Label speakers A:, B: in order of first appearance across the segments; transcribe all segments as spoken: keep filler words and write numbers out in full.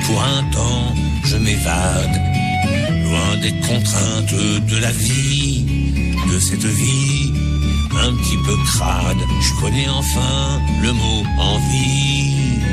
A: pour un temps, je m'évade, loin des contraintes de la vie, de cette vie un petit peu crade. Je connais enfin le mot envie.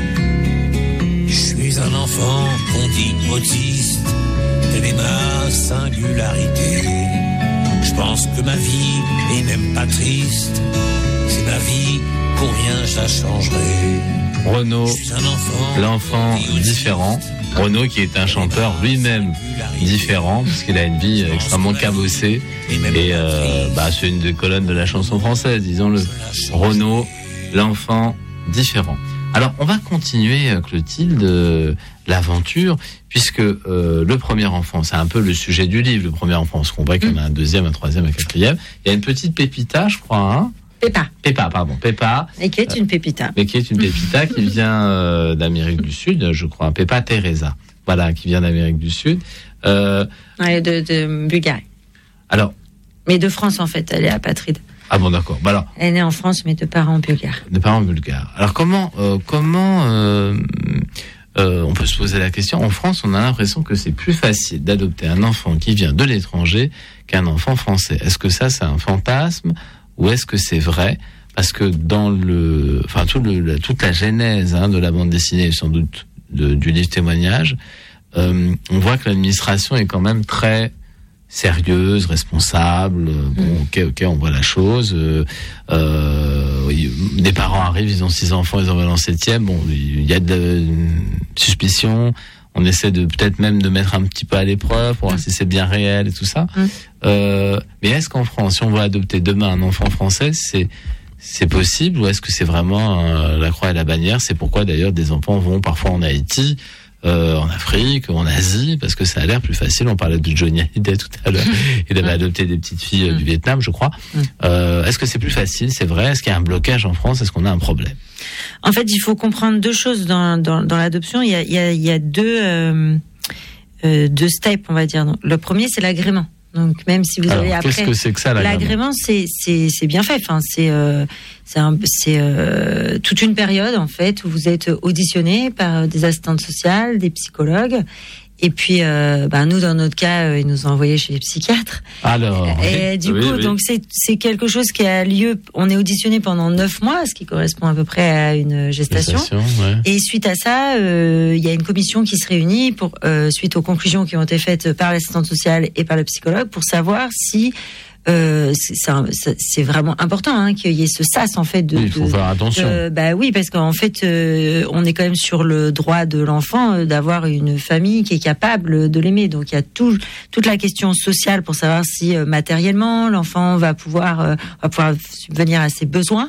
A: Je suis un enfant qu'on dit autiste, telle est ma singularité. Je pense que ma vie est même pas triste, c'est ma vie, pour rien je la changerai.
B: Renaud, l'enfant différent. Renaud qui est un chanteur lui-même différent, parce qu'il a une vie extrêmement cabossée. Et euh, bah, c'est une des colonnes de la chanson française, disons-le. Renaud, l'enfant différent. Alors, on va continuer, Clotilde, euh, l'aventure, puisque euh, le premier enfant, c'est un peu le sujet du livre, le premier enfant. Parce qu'on voit qu'il y en a un deuxième, un troisième, un quatrième. Il y a une petite Pépita, je crois, hein.
C: Péppa.
B: Péppa, pardon, Péppa.
C: Et qui est une pépita.
B: Mais qui est une pépita qui vient euh, d'Amérique du Sud, je crois, Péppa Teresa. Voilà, qui vient d'Amérique du Sud. Euh,
C: ouais, de, de Bulgarie.
B: Alors.
C: Mais de France, en fait, elle est apatride.
B: Ah bon, d'accord. Bah alors.
C: Elle est née en France, mais de parents bulgares.
B: De parents bulgares. Alors, comment, euh, comment, euh, euh, on peut se poser la question. En France, on a l'impression que c'est plus facile d'adopter un enfant qui vient de l'étranger qu'un enfant français. Est-ce que ça, c'est un fantasme? Ou est-ce que c'est vrai? Parce que dans le, enfin tout le, la, toute la genèse hein, de la bande dessinée, sans doute de, du livre témoignage, euh, on voit que l'administration est quand même très sérieuse, responsable. Mmh. Bon, ok, ok, on voit la chose. Euh, euh, des parents arrivent, ils ont six enfants, ils en veulent un septième. Bon, il y a de, de suspicion. On essaie de peut-être même de mettre un petit peu à l'épreuve pour voir si c'est bien réel et tout ça. Mmh. Euh, mais est-ce qu'en France, si on veut adopter demain un enfant français, c'est c'est possible ou est-ce que c'est vraiment euh, la croix et la bannière? C'est pourquoi d'ailleurs des enfants vont parfois en Haïti, euh, en Afrique, en Asie, parce que ça a l'air plus facile. On parlait de Johnny Hallyday tout à l'heure. Il avait mmh. adopté des petites filles mmh. du Vietnam, je crois. Mmh. Euh, est-ce que c'est plus facile? C'est vrai? Est-ce qu'il y a un blocage en France? Est-ce qu'on a un problème?
C: En fait, il faut comprendre deux choses dans, dans, dans l'adoption. Il y a, il y a, il y a deux, euh, euh, deux steps, on va dire. Donc, le premier, c'est l'agrément. Donc, même si vous
B: Alors,
C: avez après.
B: Qu'est-ce que c'est que ça, l'agrément?
C: L'agrément, c'est, c'est, c'est bien fait. Enfin, c'est, euh, c'est, un, c'est euh, toute une période, en fait, où vous êtes auditionné par des assistantes sociales, des psychologues. Et puis, euh, bah, nous, dans notre cas, euh, ils nous ont envoyés chez les psychiatres.
B: Alors,
C: et
B: oui,
C: du
B: oui,
C: coup,
B: oui.
C: donc c'est c'est quelque chose qui a lieu. On est auditionné pendant neuf mois, ce qui correspond à peu près à une gestation.
B: gestation ouais.
C: Et suite à ça, euh, il y a une commission qui se réunit pour euh, suite aux conclusions qui ont été faites par l'assistante sociale et par le psychologue pour savoir si Euh, c'est, c'est, c'est vraiment important hein, qu'il y ait ce sas en fait de.
B: Oui, il faut
C: de,
B: faire attention.
C: De, bah oui, parce qu'en fait, euh, on est quand même sur le droit de l'enfant euh, d'avoir une famille qui est capable de l'aimer. Donc il y a tout, toute la question sociale pour savoir si euh, matériellement l'enfant va pouvoir euh, va pouvoir subvenir à ses besoins.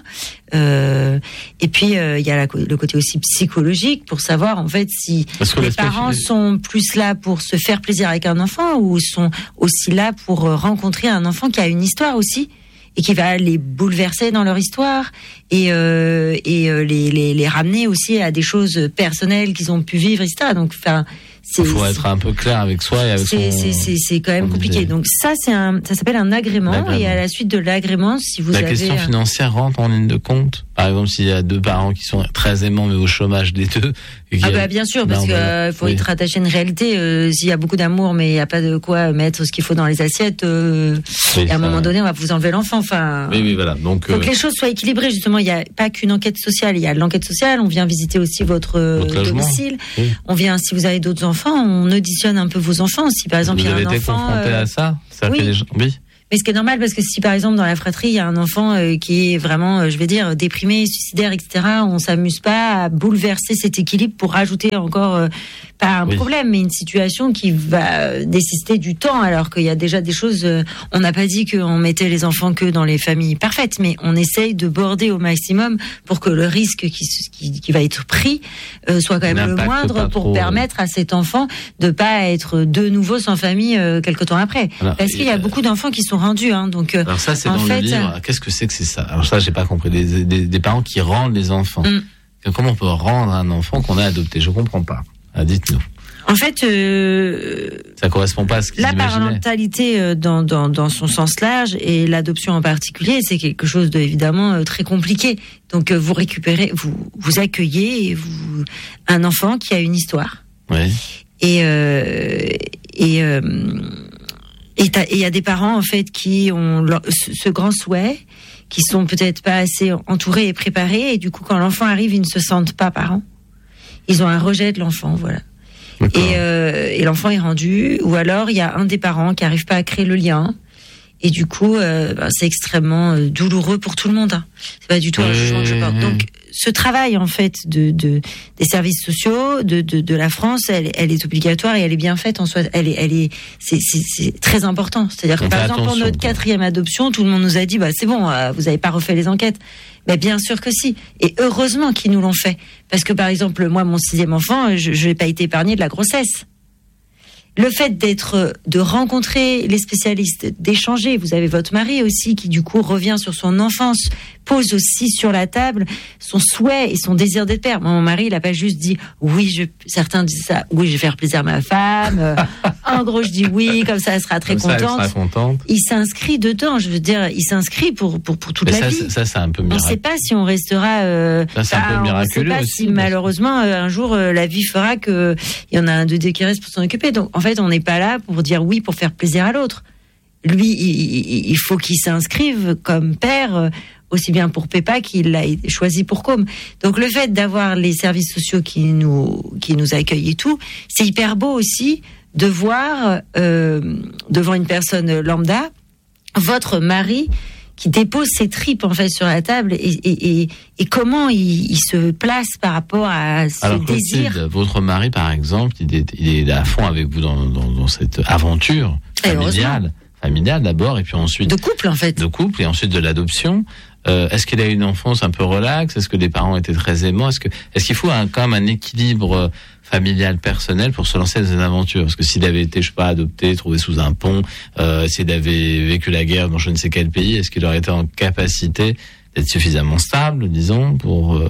C: Euh, et puis euh, il y a la, le côté aussi psychologique pour savoir en fait si les parents fait... sont plus là pour se faire plaisir avec un enfant ou sont aussi là pour rencontrer un enfant qui a une histoire aussi et qui va les bouleverser dans leur histoire et euh, et euh, les, les les ramener aussi à des choses personnelles qu'ils ont pu vivre, et cetera. Donc enfin
B: il faut être un peu clair avec soi et avec
C: c'est,
B: son...
C: c'est, c'est, c'est quand même compliqué. Donc ça, c'est un, ça s'appelle un agrément. l'agrément. Et à la suite de l'agrément, si vous
B: la
C: avez...
B: La question financière rentre en ligne de compte. Par exemple, s'il y a deux parents qui sont très aimants mais au chômage des deux... Et
C: ah bah bien sûr, parce qu'il euh, faut oui. être attaché à une réalité. Euh, s'il y a beaucoup d'amour mais il n'y a pas de quoi mettre ce qu'il faut dans les assiettes, euh, oui, et à un moment donné, on va vous enlever l'enfant. Enfin,
B: oui, oui, voilà. Donc,
C: donc
B: euh...
C: les choses soient équilibrées. Justement, il n'y a pas qu'une enquête sociale. Il y a l'enquête sociale. On vient visiter aussi votre, votre domicile. Oui. On vient, si vous avez d'autres enfants, on auditionne un peu vos enfants. Si par exemple
B: vous
C: il y a
B: avez
C: un
B: été
C: enfant,
B: confronté
C: euh...
B: à ça, ça
C: oui.
B: fait des gens... oui.
C: Mais ce qui est normal, parce que si par exemple dans la fratrie il y a un enfant euh, qui est vraiment, euh, je vais dire, déprimé, suicidaire, et cetera, on s'amuse pas à bouleverser cet équilibre pour rajouter encore euh, pas un oui. problème, mais une situation qui va nécessiter du temps, alors qu'il y a déjà des choses. Euh, on n'a pas dit qu'on mettait les enfants que dans les familles parfaites, mais on essaye de border au maximum pour que le risque qui, qui, qui va être pris euh, soit quand même le moindre pour trop, permettre ouais. à cet enfant de pas être de nouveau sans famille euh, quelque temps après, alors, parce qu'il y a euh... beaucoup d'enfants qui sont rendus, hein, donc. Euh,
B: alors ça, c'est dans
C: fait,
B: le livre. Euh... Qu'est-ce que c'est que c'est ça? Alors ça, j'ai pas compris. Des, des, des parents qui rendent les enfants. Mm. Comment on peut rendre un enfant qu'on a adopté? Je comprends pas. Ah, dites-nous.
C: En fait, euh,
B: ça correspond pas à ce qu'ils
C: la
B: imaginaient.
C: parentalité euh, dans, dans, dans son sens large et l'adoption en particulier, c'est quelque chose de évidemment euh, très compliqué. Donc euh, vous récupérez, vous vous accueillez vous, un enfant qui a une histoire.
B: Ouais.
C: Et euh, et euh, et il y a des parents en fait qui ont leur, ce, ce grand souhait, qui sont peut-être pas assez entourés et préparés, et du coup quand l'enfant arrive, ils ne se sentent pas parents. Ils ont un rejet de l'enfant, voilà. D'accord. Et, euh, et l'enfant est rendu, ou alors il y a un des parents qui arrive pas à créer le lien. Et du coup, euh, bah, c'est extrêmement euh, douloureux pour tout le monde. Hein. C'est pas du tout un jugement que je porte. Donc, ce travail en fait de, de des services sociaux de, de de la France, elle, elle est obligatoire et elle est bien faite en soi. Elle est, elle est, c'est, c'est, c'est très important. C'est-à-dire que par exemple pour notre quatrième adoption, tout le monde nous a dit, bah c'est bon, euh, vous avez pas refait les enquêtes. Mais bien sûr que si. Et heureusement qu'ils nous l'ont fait, parce que par exemple moi, mon sixième enfant, je, je n'ai pas été épargnée de la grossesse. Le fait d'être, de rencontrer les spécialistes, d'échanger, vous avez votre mari aussi qui du coup revient sur son enfance, pose aussi sur la table son souhait et son désir d'être père. Mon mari, il a pas juste dit oui, je, certains disent ça, oui, je vais faire plaisir à ma femme. En gros, je dis oui, comme ça, elle sera très comme contente. Ça, elle sera contente. Il s'inscrit dedans, je veux dire, il s'inscrit pour pour pour toute
B: Mais
C: la
B: ça,
C: vie.
B: Ça, c'est un peu miraculeux.
C: On ne sait pas si on restera. Euh,
B: ça, c'est bah, un peu miraculeux.
C: On ne sait pas
B: aussi,
C: si malheureusement euh, un jour euh, la vie fera que il y en a un de deux qui reste pour s'en occuper. Donc en fait, on n'est pas là pour dire oui pour faire plaisir à l'autre. Lui, il, il faut qu'il s'inscrive comme père. Euh, aussi bien pour Pépa qu'il l'a choisi pour Com. Donc le fait d'avoir les services sociaux qui nous qui nous accueillent et tout, c'est hyper beau aussi de voir euh, devant une personne lambda votre mari qui dépose ses tripes en fait sur la table et et et, et comment il, il se place par rapport à ses
B: Alors,
C: désirs.
B: Clotilde, votre mari par exemple, il est, il est à fond avec vous dans dans, dans cette aventure familiale. Familiale d'abord et puis ensuite
C: de couple en fait
B: de couple et ensuite de l'adoption. Euh, est-ce qu'il a eu une enfance un peu relaxe? Est-ce que les parents étaient très aimants? Est-ce que est-ce qu'il faut un, quand même un équilibre familial personnel pour se lancer dans une aventure? Parce que s'il avait été, je sais pas, adopté, trouvé sous un pont, euh, s'il avait vécu la guerre dans je ne sais quel pays, est-ce qu'il aurait été en capacité d'être suffisamment stable, disons, pour euh,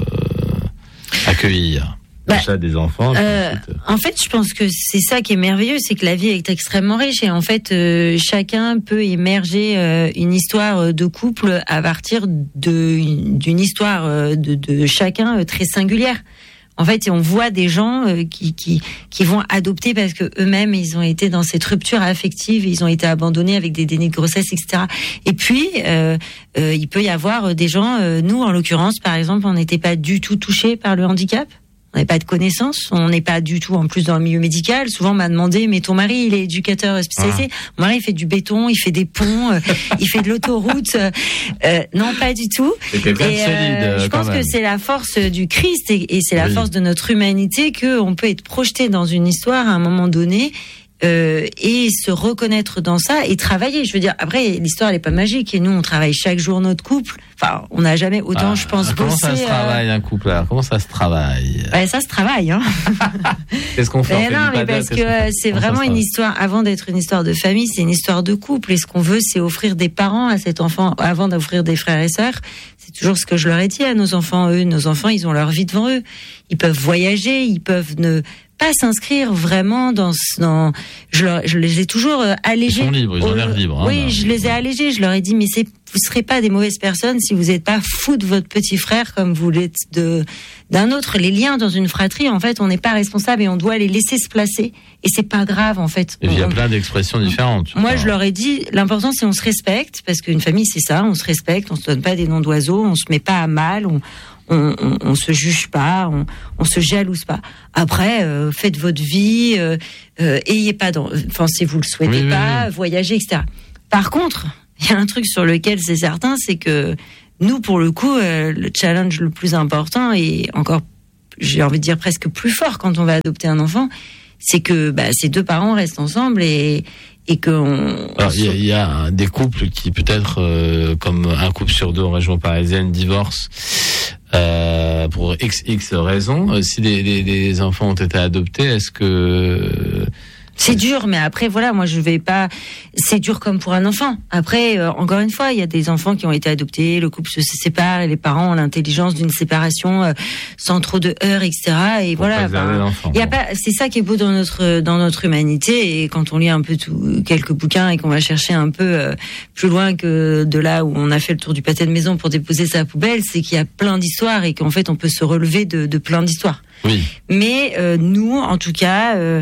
B: accueillir
C: Bah,
B: ça des enfants
C: euh, En fait, je pense que c'est ça qui est merveilleux, c'est que la vie est extrêmement riche et en fait, euh, chacun peut émerger euh, une histoire de couple à partir de d'une histoire euh, de, de chacun euh, très singulière. En fait, on voit des gens euh, qui qui qui vont adopter parce que eux-mêmes ils ont été dans cette rupture affective, ils ont été abandonnés avec des dénis de grossesse, et cetera. Et puis euh, euh, il peut y avoir des gens, euh, nous en l'occurrence, par exemple, on n'était pas du tout touchés par le handicap. On n'avait pas de connaissances, on n'est pas du tout en plus dans le milieu médical. Souvent on m'a demandé, mais ton mari il est éducateur spécialisé. Ah. Mon mari il fait du béton, il fait des ponts, euh, il fait de l'autoroute. Euh, non, pas du tout.
B: C'est quelqu'un de solide. Euh,
C: je pense
B: même.
C: que c'est la force du Christ et, et c'est la
B: oui.
C: force de notre humanité qu'on peut être projeté dans une histoire à un moment donné. Euh, et se reconnaître dans ça et travailler. Je veux dire, après, l'histoire elle est pas magique et nous on travaille chaque jour notre couple. Enfin, on n'a jamais autant, ah, je pense,
B: comment
C: bossé.
B: Comment ça se travaille euh... un couple alors? Comment ça se travaille?
C: Ouais, ça se travaille, hein.
B: Qu'est-ce qu'on fait?
C: Mais non, mais parce que euh, c'est vraiment une histoire. Avant d'être une histoire de famille, c'est une histoire de couple. Et ce qu'on veut, c'est offrir des parents à cet enfant avant d'offrir des frères et sœurs. C'est toujours ce que je leur ai dit à nos enfants. Eux, nos enfants, ils ont leur vie devant eux. Ils peuvent voyager, ils peuvent ne pas s'inscrire vraiment dans dans je, leur, je les ai toujours euh, allégés.
B: Ils sont libres, ils ont l'air libres.
C: Oui,
B: hein,
C: je les ai allégés. Je leur ai dit, mais c'est vous serez pas des mauvaises personnes si vous n'êtes pas fous de votre petit frère comme vous l'êtes de d'un autre. Les liens dans une fratrie, en fait, on n'est pas responsable et on doit les laisser se placer. Et c'est pas grave, en fait.
B: Et il y a
C: on,
B: plein d'expressions différentes.
C: Moi, je leur ai dit, l'important c'est on se respecte parce qu'une famille c'est ça, on se respecte, on se donne pas des noms d'oiseaux, on se met pas à mal, on On, on, on se juge pas, on, on se jalouse pas. Après, euh, faites votre vie, euh, euh, ayez pas, enfin si vous le souhaitez
B: oui,
C: pas,
B: oui, oui.
C: voyagez, et cetera. Par contre, il y a un truc sur lequel c'est certain, c'est que nous, pour le coup, euh, le challenge le plus important et encore, j'ai envie de dire presque plus fort quand on va adopter un enfant, c'est que bah, ces deux parents restent ensemble et et que on...
B: Alors il y, y a des couples qui peut-être euh, comme un couple sur deux en région parisienne divorcent euh, pour x x raisons. Euh, si les, les, les enfants ont été adoptés, est-ce que
C: c'est dur, mais après voilà, moi je vais pas. C'est dur comme pour un enfant. Après, euh, encore une fois, il y a des enfants qui ont été adoptés, le couple se sépare et les parents ont l'intelligence d'une séparation euh, sans trop de heurts, et cetera. Et
B: pour
C: voilà. Il y a pas. C'est ça qui est beau dans notre dans notre humanité. Et quand on lit un peu tout, quelques bouquins et qu'on va chercher un peu euh, plus loin que de là où on a fait le tour du pâté de maison pour déposer sa poubelle, c'est qu'il y a plein d'histoires et qu'en fait on peut se relever de, de plein d'histoires.
B: Oui.
C: Mais euh, nous, en tout cas, euh,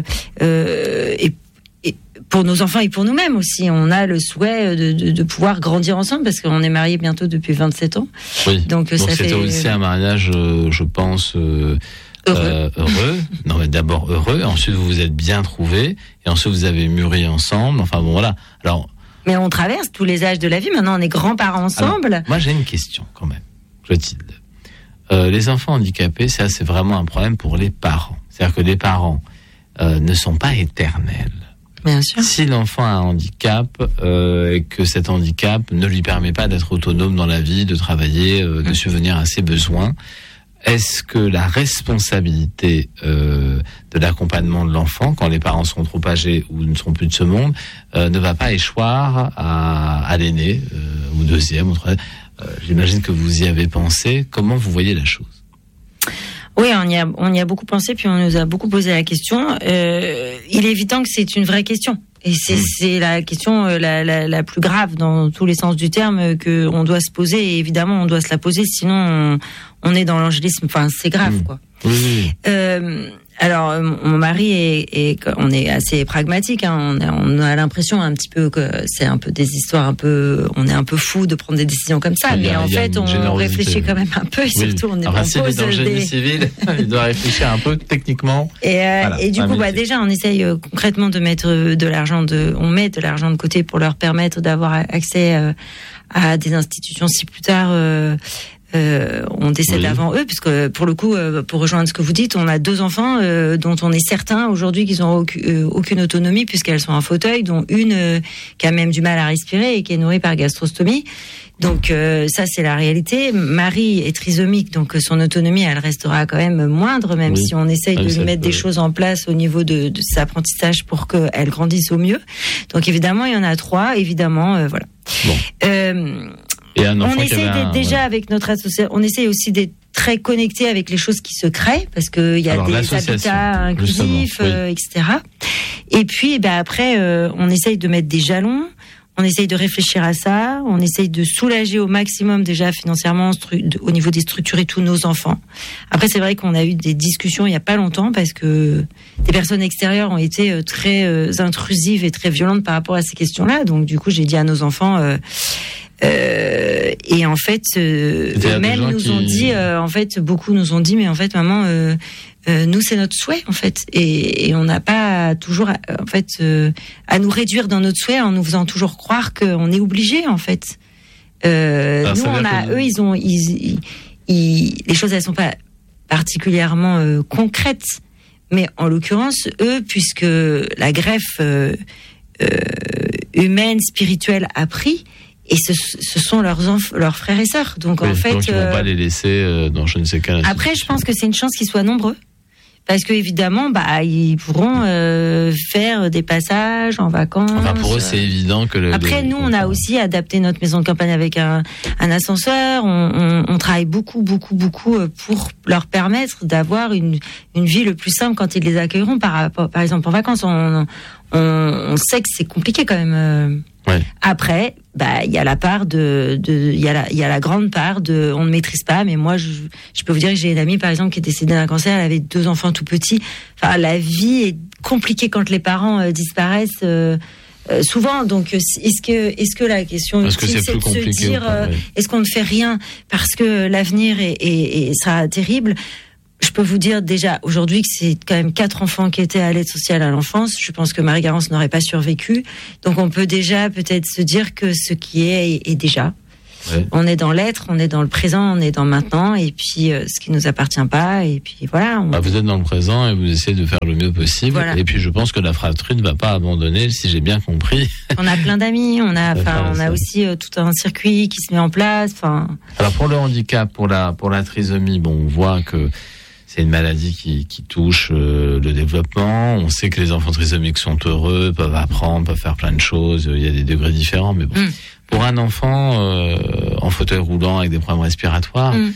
C: euh, et, et pour nos enfants et pour nous-mêmes aussi, on a le souhait de, de, de pouvoir grandir ensemble parce qu'on est mariés bientôt depuis vingt-sept ans.
B: Oui.
C: Donc,
B: Donc
C: ça
B: c'était
C: fait...
B: aussi un mariage, euh, je pense, euh,
C: heureux.
B: Euh, heureux. Non, mais d'abord heureux. Ensuite, vous vous êtes bien trouvés. Et ensuite, vous avez mûri ensemble. Enfin bon, voilà. Alors.
C: Mais on traverse tous les âges de la vie. Maintenant, on est grands-parents ensemble.
B: Alors, moi, j'ai une question quand même, Clotilde. Euh, les enfants handicapés, ça, c'est vraiment un problème pour les parents. C'est-à-dire que les parents euh, ne sont pas éternels.
C: Bien sûr.
B: Si l'enfant a un handicap euh, et que cet handicap ne lui permet pas d'être autonome dans la vie, de travailler, euh, de subvenir à ses besoins, est-ce que la responsabilité euh, de l'accompagnement de l'enfant, quand les parents seront trop âgés ou ne seront plus de ce monde, euh, ne va pas échoir à, à l'aîné, euh, au deuxième, au troisième? euh, J'imagine que vous y avez pensé. Comment vous voyez la chose?
C: Oui, on y a, on y a beaucoup pensé, puis on nous a beaucoup posé la question. Euh, il est évident que c'est une vraie question. Et c'est, mmh. c'est la question la, la, la plus grave dans tous les sens du terme que on doit se poser. Et évidemment, on doit se la poser, sinon on, on est dans l'angélisme. Enfin, c'est grave, mmh. quoi.
B: Oui, oui.
C: Euh, alors, mon mari est, est, on est assez pragmatique. Hein, on, a, on a l'impression un petit peu que c'est un peu des histoires un peu, on est un peu fou de prendre des décisions comme ça. Mais en fait, on réfléchit quand même un peu. Et
B: oui.
C: surtout, on est
B: enfin,
C: on
B: si
C: pose
B: dans le génie
C: des...
B: civil, il doit réfléchir un peu techniquement.
C: Et, euh,
B: voilà,
C: et du coup, bah, déjà, on essaye euh, concrètement de mettre de l'argent de, on met de l'argent de côté pour leur permettre d'avoir accès euh, à des institutions si plus tard. Euh, Euh, on décède oui. avant eux, puisque pour le coup, euh, pour rejoindre ce que vous dites, on a deux enfants euh, dont on est certain aujourd'hui qu'ils n'ont aucune, euh, aucune autonomie puisqu'elles sont en fauteuil, dont une euh, qui a même du mal à respirer et qui est nourrie par gastrostomie. Donc euh, ça, c'est la réalité. Marie est trisomique, donc son autonomie, elle restera quand même moindre, même oui. si on essaye de lui mettre peut... des choses en place au niveau de, de ses apprentissages pour qu'elle grandisse au mieux. Donc évidemment, il y en a trois, évidemment, euh, voilà. Bon. Euh,
B: Et un enfant
C: on essaie d'être
B: un...
C: déjà ouais. avec notre association, on essaie aussi d'être très connecté avec les choses qui se créent, parce qu'il y a
B: Alors,
C: des habitats inclusifs, oui. euh, et cetera. Et puis, ben après, euh, on essaye de mettre des jalons, on essaye de réfléchir à ça, on essaye de soulager au maximum déjà financièrement stru- au niveau des structures et tous nos enfants. Après, c'est vrai qu'on a eu des discussions il y a pas longtemps parce que des personnes extérieures ont été très euh, intrusives et très violentes par rapport à ces questions-là. Donc, du coup, j'ai dit à nos enfants... Euh, Euh, et en fait, euh, eux-mêmes nous qui... ont dit, euh, en fait, beaucoup nous ont dit, mais en fait, maman, euh, euh, nous c'est notre souhait, en fait, et, et on n'a pas toujours, en fait, euh, à nous réduire dans notre souhait en nous faisant toujours croire qu'on est obligé, en fait. Euh, Alors, nous, on a, que... eux, ils ont, ils, ils, ils, les choses, elles sont pas particulièrement euh, concrètes, mais en l'occurrence, eux, puisque la greffe euh, euh, humaine, spirituelle a pris. Et ce, ce sont leurs enf- leurs frères et sœurs. Donc oui, en fait,
B: donc ils vont pas les laisser euh, dans je ne sais quelle.
C: Après, je pense que c'est une chance qu'ils soient nombreux, parce que évidemment, bah ils pourront euh, faire des passages en vacances.
B: Enfin, pour eux, c'est évident que. Le,
C: Après,
B: le,
C: nous, on a aussi adapté notre maison de campagne avec un, un ascenseur. On, on, on travaille beaucoup, beaucoup, beaucoup pour leur permettre d'avoir une une vie le plus simple quand ils les accueilleront. Par par exemple, en vacances, on on, on sait que c'est compliqué quand même. Euh,
B: Ouais.
C: Après, bah il y a la part de, de, il y a la, il y a la grande part de, on ne maîtrise pas. Mais moi, je, je peux vous dire que j'ai une amie par exemple qui est décédée d'un cancer. Elle avait deux enfants tout petits. Enfin, la vie est compliquée quand les parents euh, disparaissent. Euh, euh, souvent, donc, est-ce que, est-ce que la question ultime, c'est, c'est de se dire, euh, ouais. est-ce qu'on ne fait rien parce que l'avenir est, est, est sera terrible? Je peux vous dire déjà aujourd'hui que c'est quand même quatre enfants qui étaient à l'aide sociale à l'enfance. Je pense que Marie-Garance n'aurait pas survécu. Donc on peut déjà peut-être se dire que ce qui est est déjà. Ouais. On est dans l'être, on est dans le présent, on est dans maintenant, et puis euh, ce qui nous appartient pas, et puis voilà. On...
B: Bah, vous êtes dans le présent et vous essayez de faire le mieux possible. Voilà. Et puis je pense que la fratrie ne va pas abandonner, si j'ai bien compris.
C: On a plein d'amis, on a, enfin, on a aussi euh, tout un circuit qui se met en place. Enfin.
B: Alors pour le handicap, pour la pour la trisomie, bon, on voit que c'est une maladie qui, qui touche euh, le développement. On sait que les enfants trisomiques sont heureux, peuvent apprendre, peuvent faire plein de choses. Il y a des degrés différents, mais bon. Mm. Pour un enfant euh, en fauteuil roulant avec des problèmes respiratoires, mm.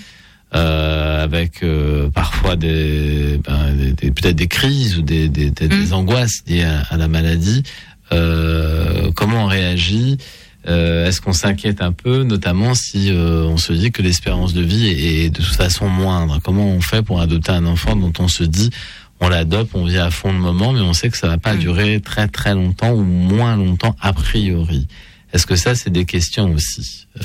B: euh, avec euh, parfois des, ben, des, des peut-être des crises ou des, des, des, mm. des angoisses liées à, à la maladie, euh, comment on réagit euh, est-ce qu'on s'inquiète un peu, notamment si euh, on se dit que l'espérance de vie est, est de toute façon moindre? Comment on fait pour adopter un enfant dont on se dit on l'adopte, on vit à fond le moment, mais on sait que ça va pas mmh. durer très très longtemps ou moins longtemps a priori? Est-ce que ça, c'est des questions aussi? euh...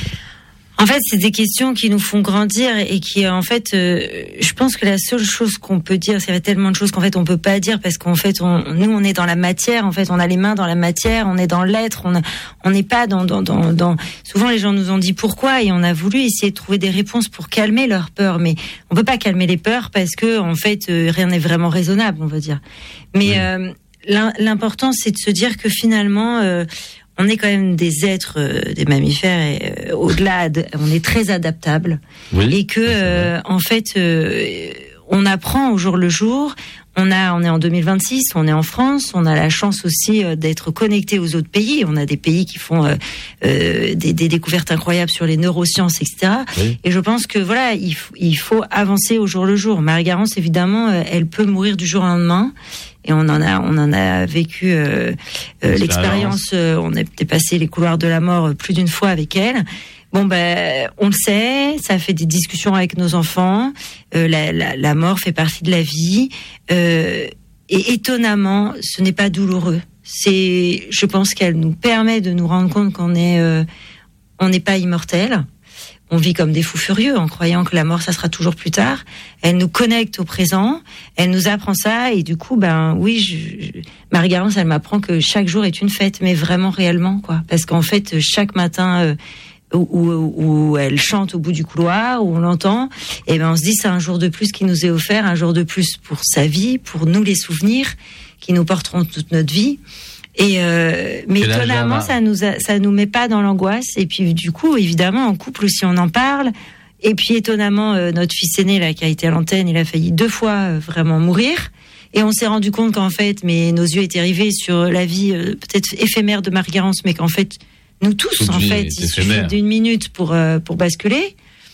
C: En fait, c'est des questions qui nous font grandir et qui, en fait, euh, je pense que la seule chose qu'on peut dire, c'est qu'il y a tellement de choses qu'en fait on peut pas dire parce qu'en fait, on, nous, on est dans la matière. En fait, on a les mains dans la matière, on est dans l'être. On on n'est pas dans, dans dans dans. Souvent, les gens nous ont dit pourquoi et on a voulu essayer de trouver des réponses pour calmer leurs peurs, mais on peut pas calmer les peurs parce que en fait, euh, rien n'est vraiment raisonnable, on va dire. Mais oui. euh, l'important, c'est de se dire que finalement. Euh, On est quand même des êtres, euh, des mammifères, et euh, au-delà, de, on est très adaptables, oui, et que euh, en fait, euh, on apprend au jour le jour. On a, on est en deux mille vingt-six, on est en France, on a la chance aussi euh, d'être connecté aux autres pays. On a des pays qui font euh, euh, des, des découvertes incroyables sur les neurosciences, et cetera. Oui. Et je pense que voilà, il, f- il faut avancer au jour le jour. Marie-Garance, évidemment, euh, elle peut mourir du jour au lendemain. Et on en a, on en a vécu euh, euh, l'expérience. Euh, on a dépassé les couloirs de la mort plus d'une fois avec elle. Bon ben, on le sait, ça fait des discussions avec nos enfants. Euh, la, la, la mort fait partie de la vie. Euh, et étonnamment, ce n'est pas douloureux. C'est, je pense qu'elle nous permet de nous rendre compte qu'on est, euh, on n'est pas immortel. On vit comme des fous furieux en croyant que la mort, ça sera toujours plus tard. Elle nous connecte au présent, elle nous apprend ça, et du coup, ben oui, je, je, Marie-Garance, elle m'apprend que chaque jour est une fête, mais vraiment réellement, quoi. Parce qu'en fait, chaque matin euh, où, où, où elle chante au bout du couloir, où on l'entend, et ben on se dit c'est un jour de plus qui nous est offert, un jour de plus pour sa vie, pour nous les souvenirs qui nous porteront toute notre vie. Et euh, mais Quel étonnamment, ça nous a, ça nous met pas dans l'angoisse. Et puis du coup, évidemment, en couple aussi, on en parle. Et puis étonnamment, euh, notre fils aîné là, qui a été à l'antenne, il a failli deux fois euh, vraiment mourir. Et on s'est rendu compte qu'en fait, mais nos yeux étaient rivés sur la vie euh, peut-être éphémère de Marie-Garance, mais qu'en fait, nous tous, Toute en fait, il suffit d'une minute pour euh, pour basculer.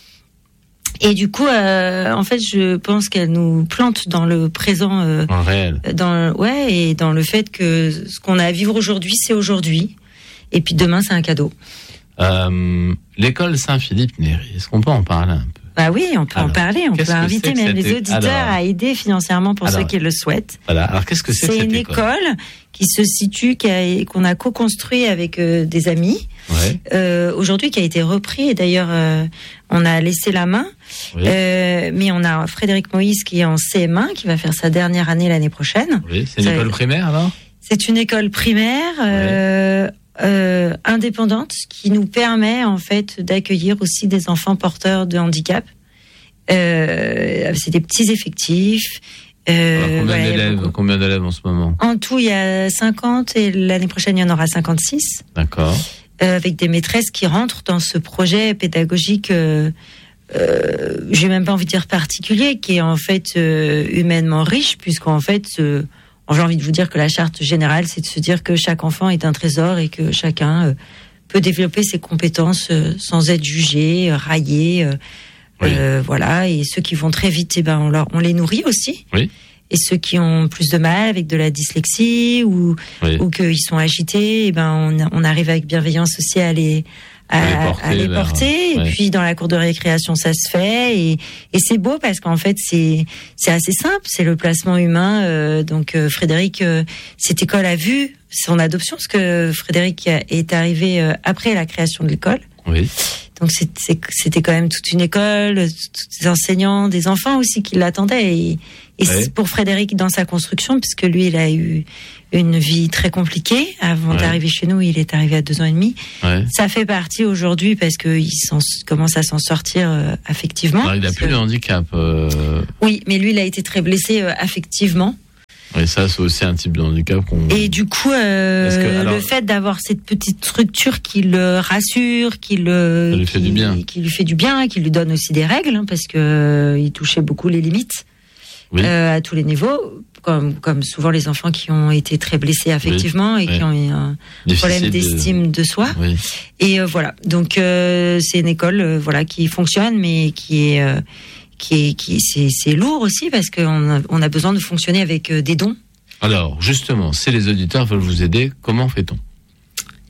C: Et du coup, euh, en fait, je pense qu'elle nous plante dans le présent, euh,
B: en réel.
C: Dans ouais, et dans le fait que ce qu'on a à vivre aujourd'hui, c'est aujourd'hui, et puis demain, c'est un cadeau.
B: Euh, l'école Saint-Philippe-Néry, est-ce qu'on peut en parler un peu?
C: Bah oui, on peut Alors, en parler. On peut inviter même les auditeurs Alors, à aider financièrement pour Alors, ceux qui le souhaitent.
B: Voilà. Alors, qu'est-ce que c'est
C: C'est
B: que
C: une
B: école,
C: école qui se situe, qui a, qu'on a co-construit avec euh, des amis.
B: Ouais.
C: Euh, aujourd'hui, qui a été repris. Et d'ailleurs, euh, on a laissé la main. Oui. Euh, mais on a Frédéric Moïse qui est en C M un, qui va faire sa dernière année l'année prochaine.
B: Oui, c'est une Ça, école primaire, alors?
C: C'est une école primaire. Euh, ouais. Euh, indépendante qui nous permet en fait d'accueillir aussi des enfants porteurs de handicap. Euh, c'est des petits effectifs.
B: Euh, Alors, combien, ouais, d'élèves, combien d'élèves en ce moment?
C: En tout, il y a cinquante et l'année prochaine, il y en aura cinquante-six.
B: D'accord.
C: Euh, avec des maîtresses qui rentrent dans ce projet pédagogique, euh, euh, j'ai même pas envie de dire particulier, qui est en fait euh, humainement riche, puisqu'en fait... Euh, j'ai envie de vous dire que la charte générale, c'est de se dire que chaque enfant est un trésor et que chacun euh, peut développer ses compétences euh, sans être jugé, euh, raillé. Euh, oui. euh, voilà. Et ceux qui vont très vite, eh ben, on, leur, on les nourrit aussi.
B: Oui.
C: Et ceux qui ont plus de mal avec de la dyslexie ou, oui. ou qu'ils sont agités, eh ben, on, on arrive avec bienveillance aussi à les... à, à les porter, à les porter. Vers... et ouais. puis dans la cour de récréation ça se fait et, et c'est beau parce qu'en fait c'est c'est assez simple, c'est le placement humain. Euh, donc euh, Frédéric, euh, cette école a vu son adoption parce que Frédéric est arrivé euh, après la création de l'école.
B: Oui.
C: Donc c'est, c'est, c'était quand même toute une école, tous des enseignants, des enfants aussi qui l'attendaient. Et, et ouais. pour Frédéric dans sa construction, puisque lui il a eu une vie très compliquée avant ouais. d'arriver chez nous, il est arrivé à deux ans et demi.
B: Ouais.
C: Ça fait partie aujourd'hui parce qu'il commence à s'en sortir euh, affectivement.
B: Alors, il n'a plus de handicap. Euh...
C: Oui, mais lui il a été très blessé euh, affectivement.
B: Et ça, c'est aussi un type de handicap qu'on...
C: Et du coup, euh, que, alors, le fait d'avoir cette petite structure qui le rassure, qui le...
B: Ça lui fait
C: qui,
B: du bien.
C: Qui lui fait du bien, qui lui donne aussi des règles, hein, parce que euh, il touchait beaucoup les limites oui. euh, à tous les niveaux, comme, comme souvent les enfants qui ont été très blessés affectivement oui. et oui. qui ont eu un Difficile problème d'estime de, de soi.
B: Oui.
C: Et euh, voilà, donc euh, c'est une école euh, voilà, qui fonctionne, mais qui est... Euh, Qui est, qui c'est, c'est lourd aussi parce qu'on a, on a besoin de fonctionner avec des dons.
B: Alors, justement, si les auditeurs veulent vous aider, comment fait-on ?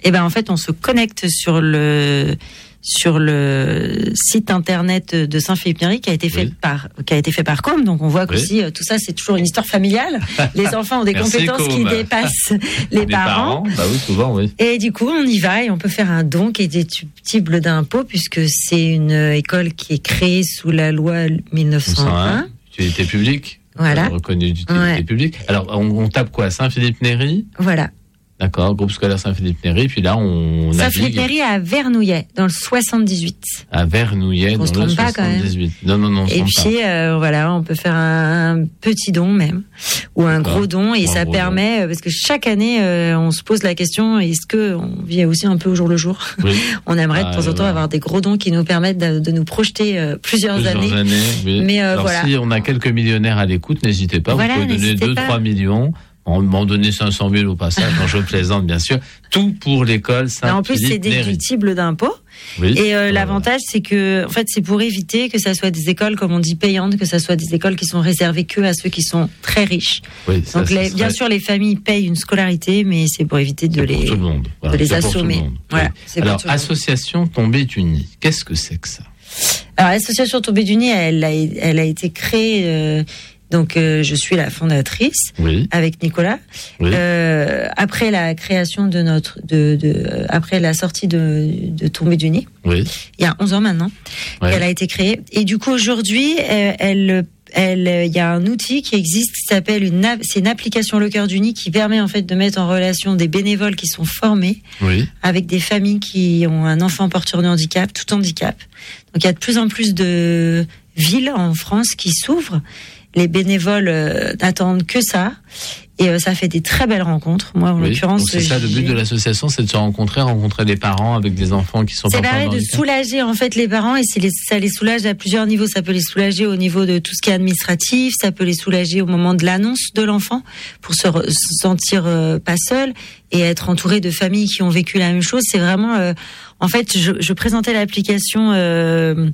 C: Et ben en fait, on se connecte sur le sur le site internet de Saint-Philippe-Néry qui a été fait
B: oui.
C: par qui a été fait par Com. Donc on voit qu'aussi
B: oui.
C: euh, tout ça c'est toujours une histoire familiale. Les enfants ont des
B: Merci,
C: compétences
B: Com.
C: qui dépassent les,
B: Les
C: parents.
B: parents, bah oui, souvent, oui.
C: Et du coup, on y va et on peut faire un don qui est déductible d'impôt puisque c'est une école qui est créée sous la loi mille neuf cent un.
B: Utilité publique.
C: Voilà.
B: Reconnue d'utilité
C: Ouais.
B: publique. Alors, on, on tape quoi? Saint-Philippe-Néry?
C: Voilà.
B: D'accord, groupe scolaire Saint-Philippe-Néry. Puis là, on
C: Saint-Philippe-Néry à Vernouillet, dans le soixante-dix-huit.
B: à Vernouillet,
C: On se
B: dans le
C: trompe pas, quand même.
B: soixante-dix-huit. Non, non, non, on se
C: Et
B: trompe
C: puis, euh, voilà, on peut faire un, un petit don même, ou un
B: D'accord.
C: gros don, et
B: Un
C: ça
B: gros
C: permet, parce que chaque année, euh, on se pose la question, est-ce que on vit aussi un peu au jour le jour?
B: pas. Oui.
C: On aimerait
B: Ah,
C: de temps en temps
B: voilà.
C: avoir des gros dons qui nous permettent de, de nous projeter euh, plusieurs,
B: Plusieurs
C: années.
B: années, oui.
C: Mais, euh,
B: Alors,
C: voilà.
B: si on a quelques millionnaires à l'écoute, n'hésitez pas.
C: Voilà,
B: vous pouvez donner
C: n'hésitez
B: deux,
C: pas.
B: trois millions. On m'en donner cinq cent mille au passage, quand je plaisante, bien sûr. Tout pour l'école
C: Et en plus, c'est
B: Saint-Philippe-Néry.
C: déductible d'impôt.
B: Oui.
C: Et euh,
B: Euh,
C: l'avantage, c'est que, en fait, c'est pour éviter que ça soit des écoles, comme on dit, payantes, que ça soit des écoles qui sont réservées que à ceux qui sont très riches.
B: oui, ça,
C: Donc,
B: ce
C: les-
B: serait
C: bien sûr, les familles payent une scolarité, mais c'est pour éviter de
B: pour
C: les,
B: tout le monde. Voilà,
C: de les
B: c'est pour tout le
C: assommer.
B: monde.
C: Voilà,
B: Oui.
C: c'est pour
B: Alors,
C: tout le monde.
B: association Tombée du Nid, qu'est-ce que c'est que ça?
C: Alors, l'association Tombée du Nid, elle a, elle a été créée. Euh, donc, euh, je suis la fondatrice
B: Oui,
C: avec Nicolas.
B: oui,
C: Euh, après la création de notre, de, de, euh, après la sortie de, de Tombée du Nid,
B: oui.
C: il y a onze ans maintenant,
B: Ouais.
C: qu'elle a été créée. Et du coup, aujourd'hui, euh, elle, elle, il y a un outil qui existe qui s'appelle une, app- c'est une application Le Cœur du Nid qui permet en fait de mettre en relation des bénévoles qui sont formés
B: Oui,
C: avec des familles qui ont un enfant porteur de handicap, tout handicap. Donc il y a de plus en plus de villes en France qui s'ouvrent. Les bénévoles euh, n'attendent que ça. Et euh, ça fait des très belles rencontres. Moi, en
B: oui.
C: l'occurrence,
B: Donc c'est ça le but
C: j'ai-
B: de l'association, c'est de se rencontrer, rencontrer des parents avec des enfants qui sont
C: Ça
B: porteurs
C: permet de
B: handicap.
C: soulager en fait les parents et c'est les, ça les soulage à plusieurs niveaux. Ça peut les soulager au niveau de tout ce qui est administratif, ça peut les soulager au moment de l'annonce de l'enfant pour se, re- se sentir euh, pas seul et être entouré de familles qui ont vécu la même chose. C'est vraiment, euh, en fait, je, je présentais l'application euh,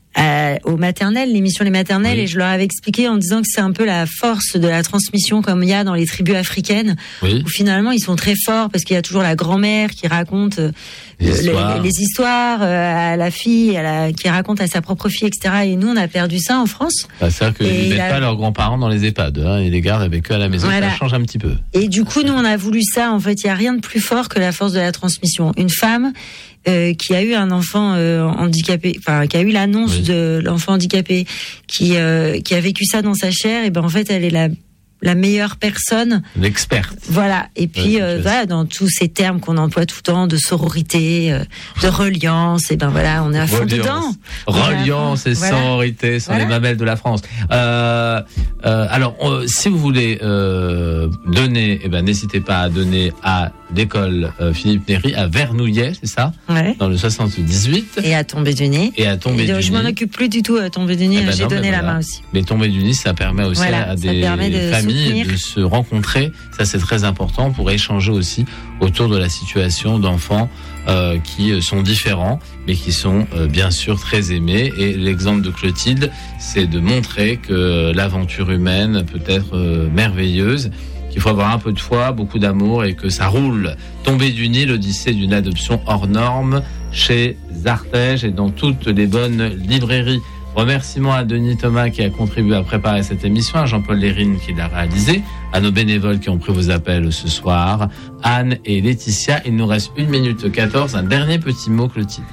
C: à- aux maternelles, l'émission Les Maternelles,
B: Oui.
C: et je leur avais expliqué en disant que c'est un peu la force de la transmission comme il y a dans les tribus africaines
B: Oui,
C: où finalement ils sont très forts parce qu'il y a toujours la grand-mère qui raconte euh,
B: Les
C: le-
B: histoires.
C: les, les histoires euh, à la fille, à la, qui raconte à sa propre fille, et cetera. Et nous, on a perdu ça en France.
B: Bah, c'est-à-dire qu'ils
C: Et
B: ne mettent
C: la-
B: pas leurs grands-parents dans les EHPAD, hein, ils les gardent avec eux à la maison,
C: Voilà.
B: ça change un petit peu.
C: Et du coup, nous, on a voulu ça. En fait, il y a rien de plus fort que la force de la transmission. Une femme euh, qui a eu un enfant euh, handicapé, enfin qui a eu l'annonce
B: Oui.
C: de l'enfant handicapé, qui euh, qui a vécu ça dans sa chair, et ben en fait, elle est la la meilleure personne.
B: L'experte.
C: Voilà. Et puis,
B: Ouais,
C: euh,
B: c'est
C: voilà, dans tous ces termes qu'on emploie tout le temps, de sororité, euh, de reliance, et ben voilà, on est à fond
B: Reliance.
C: dedans.
B: Reliance et
C: Voilà.
B: sororité sont
C: Voilà.
B: les mamelles de la France. Euh, euh, alors, euh, si vous voulez euh, donner, eh ben, n'hésitez pas à donner à l'école euh, Philippe Néry à Vernouillet, c'est ça,
C: Ouais.
B: dans le soixante-dix-huit,
C: Et à tomber du nez.
B: et à Tomber
C: Et donc,
B: du
C: je m'en
B: Nid.
C: occupe plus du tout à tomber du nez.
B: Eh ben
C: J'ai
B: non,
C: donné
B: ben
C: la
B: voilà.
C: main aussi.
B: Mais Tomber du Nid, ça permet aussi
C: Voilà,
B: à
C: ça
B: des
C: permet de
B: familles
C: soutenir.
B: de se rencontrer. Ça, c'est très important pour échanger aussi autour de la situation d'enfants euh, qui sont différents, mais qui sont euh, bien sûr très aimés. Et l'exemple de Clotilde, c'est de montrer que l'aventure humaine peut être euh, merveilleuse, qu'il faut avoir un peu de foi, beaucoup d'amour et que ça roule. Tomber du Nid, l'odyssée d'une adoption hors norme chez Artege et dans toutes les bonnes librairies. Remerciements à Denis Thomas qui a contribué à préparer cette émission, à Jean-Paul Lérine qui l'a réalisé, à nos bénévoles qui ont pris vos appels ce soir, Anne et Laetitia. Il nous reste une minute quatorze. Un dernier petit mot, Clotilde.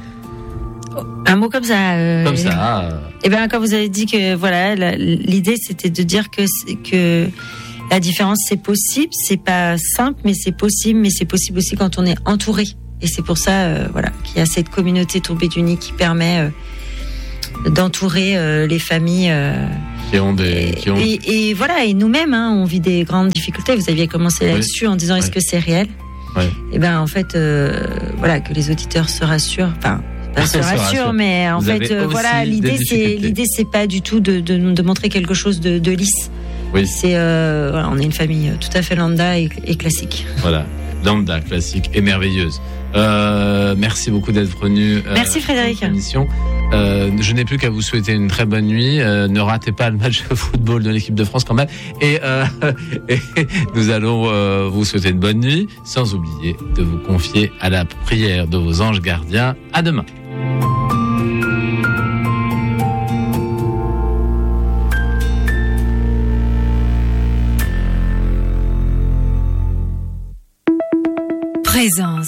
C: Un mot comme ça. euh,
B: Comme ça. euh,
C: Eh bien, quand vous avez dit que voilà, la- l'idée c'était de dire que c'est- que la différence c'est possible, c'est pas simple, mais c'est possible, mais c'est possible aussi quand on est entouré. Et c'est pour ça, euh, voilà, qu'il y a cette communauté Tombée du Nid qui permet euh, d'entourer euh, les familles. euh,
B: qui ont des, qui ont,
C: et, et voilà, et nous-mêmes, hein, on vit des grandes difficultés. Vous aviez commencé
B: Oui.
C: là-dessus en disant est-ce
B: Oui.
C: que c'est réel?
B: Oui.
C: Et ben en fait, euh, voilà, que les auditeurs se rassurent. Enfin, pas se
B: Se
C: rassurent,
B: rassurent.
C: mais en
B: Vous
C: fait,
B: avez
C: euh,
B: aussi
C: voilà,
B: des
C: l'idée c'est
B: difficultés.
C: l'idée c'est pas du tout de, de, de montrer quelque chose de, de lisse.
B: Oui.
C: C'est euh, voilà, on est une famille tout à fait lambda et, et classique.
B: Voilà. Lambda, classique et merveilleuse. Euh, merci beaucoup d'être venu. euh,
C: Merci, Frédéric.
B: à cette émission. Euh, je n'ai plus qu'à vous souhaiter une très bonne nuit. Euh, ne ratez pas le match de football de l'équipe de France quand même. Et, euh, et nous allons euh, vous souhaiter une bonne nuit, sans oublier de vous confier à la prière de vos anges gardiens. À demain.
D: Présence.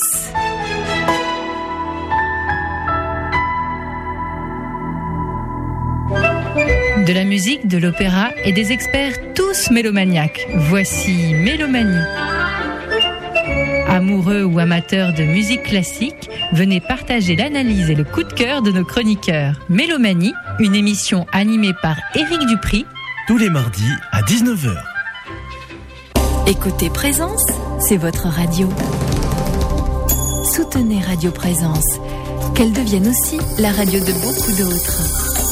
D: De la musique, de l'opéra et des experts tous mélomaniaques. Voici Mélomanie. Amoureux ou amateurs de musique classique, venez partager l'analyse et le coup de cœur de nos chroniqueurs. Mélomanie, une émission animée par Éric Dupri.
E: Tous les mardis à dix-neuf heures.
D: Écoutez Présence, c'est votre radio. Soutenez Radio Présence, qu'elle devienne aussi la radio de beaucoup d'autres.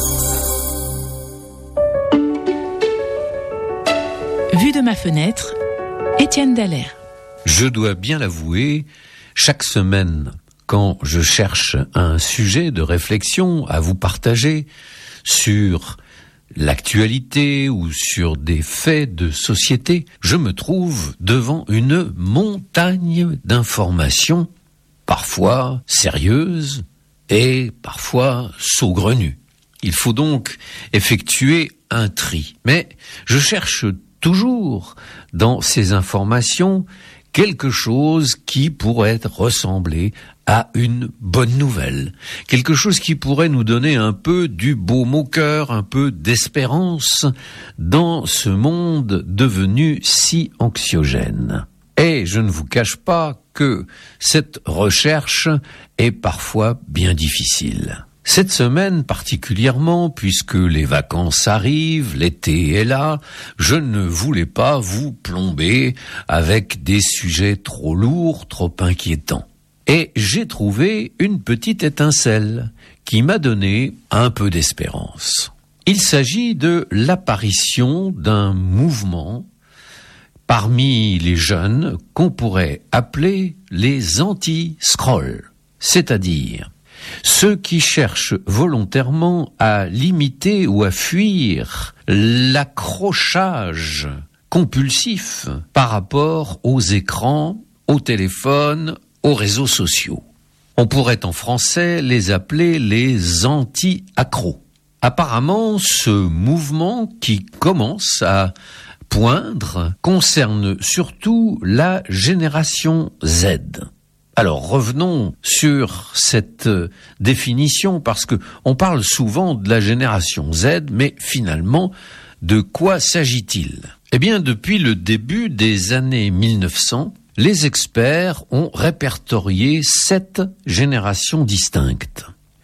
F: Vue de ma fenêtre, Étienne Dallaire.
G: Je dois bien l'avouer, chaque semaine, quand je cherche un sujet de réflexion à vous partager sur l'actualité ou sur des faits de société, je me trouve devant une montagne d'informations, parfois sérieuses et parfois saugrenues. Il faut donc effectuer un tri. Mais je cherche toujours dans ces informations quelque chose qui pourrait ressembler à une bonne nouvelle, quelque chose qui pourrait nous donner un peu du baume au cœur, un peu d'espérance dans ce monde devenu si anxiogène. Et je ne vous cache pas que cette recherche est parfois bien difficile. Cette semaine particulièrement, puisque les vacances arrivent, l'été est là, je ne voulais pas vous plomber avec des sujets trop lourds, trop inquiétants. Et j'ai trouvé une petite étincelle qui m'a donné un peu d'espérance. Il s'agit de l'apparition d'un mouvement parmi les jeunes qu'on pourrait appeler les anti-scroll, c'est-à-dire ceux qui cherchent volontairement à limiter ou à fuir l'accrochage compulsif par rapport aux écrans, aux téléphones, aux réseaux sociaux. On pourrait en français les appeler les anti-accros. Apparemment, ce mouvement qui commence à poindre concerne surtout la génération Z. Alors revenons sur cette définition parce que on parle souvent de la génération Z, mais finalement, de quoi s'agit-il ? Eh bien, depuis le début des années mille neuf cents, les experts ont répertorié sept générations distinctes.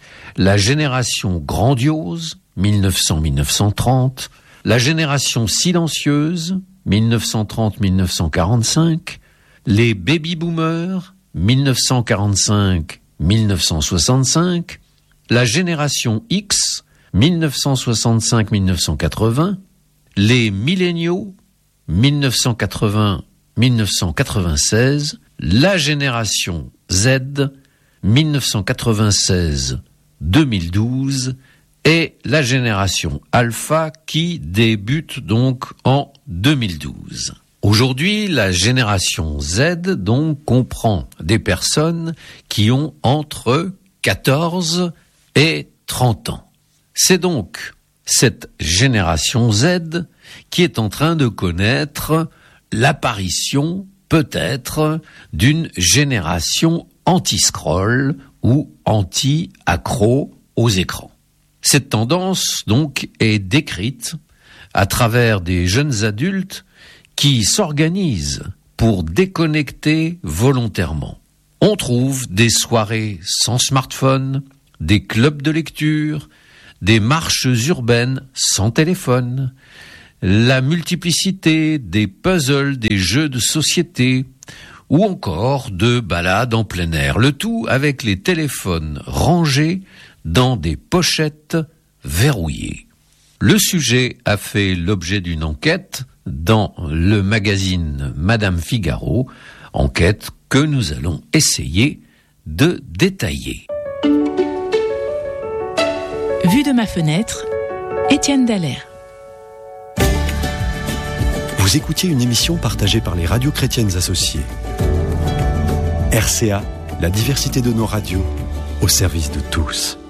G: La génération grandiose, mille neuf cents à mille neuf cent trente, la génération silencieuse, mille neuf cent trente à mille neuf cent quarante-cinq, les baby-boomers, mille neuf cent quarante-cinq à mille neuf cent soixante-cinq, la génération X, mille neuf cent soixante-cinq à mille neuf cent quatre-vingts, les milléniaux, mille neuf cent quatre-vingts à mille neuf cent quatre-vingt-seize, la génération Z, mille neuf cent quatre-vingt-seize à deux mille douze, et la génération Alpha qui débute donc en deux mille douze. Aujourd'hui, la génération Z donc comprend des personnes qui ont entre quatorze et trente ans. C'est donc cette génération Z qui est en train de connaître l'apparition peut-être d'une génération anti-scroll ou anti-accro aux écrans. Cette tendance donc est décrite à travers des jeunes adultes qui s'organisent pour déconnecter volontairement. On trouve des soirées sans smartphone, des clubs de lecture, des marches urbaines sans téléphone, la multiplicité des puzzles, des jeux de société, ou encore de balades en plein air. Le tout avec les téléphones rangés dans des pochettes verrouillées. Le sujet a fait l'objet d'une enquête dans le magazine Madame Figaro, enquête que nous allons essayer de détailler.
F: Vue de ma fenêtre, Étienne Dallaire.
H: Vous écoutiez une émission partagée par les radios chrétiennes associées. R C A, la diversité de nos radios, au service de tous.